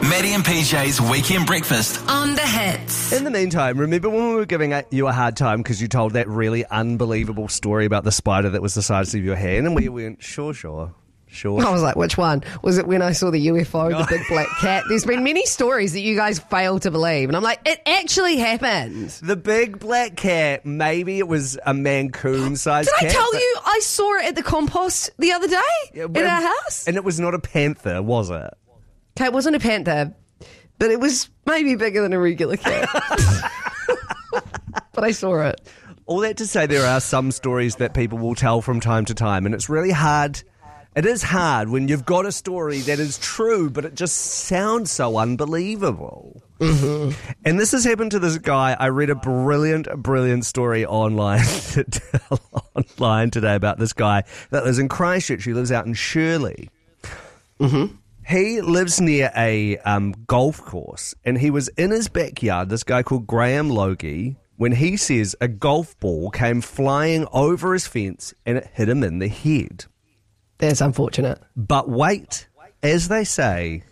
Maddie and PJ's Weekend Breakfast. On the hits. In the meantime, remember when we were giving you a hard time because you told that really unbelievable story about the spider that was the size of your hand, and we went, sure. I was like, which one? Was it when I saw the UFO, the big black cat? There's been many stories that you guys fail to believe. And I'm like, it actually happened. The big black cat, maybe it was a Mancoon-sized cat. Did I tell you I saw it at the compost the other day in our house? And it was not a panther, was it? Okay, it wasn't a panther, but it was maybe bigger than a regular cat. But I saw it. All that to say, there are some stories that people will tell from time to time, and it's really hard. It is hard when you've got a story that is true, but it just sounds so unbelievable. Mm-hmm. And this has happened to this guy. I read a brilliant story online today about this guy that lives in Christchurch. He lives out in Shirley. Mm-hmm. He lives near a golf course, and he was in his backyard, this guy called Graham Logie, when he says a golf ball came flying over his fence and it hit him in the head. That's unfortunate. But wait, as they say,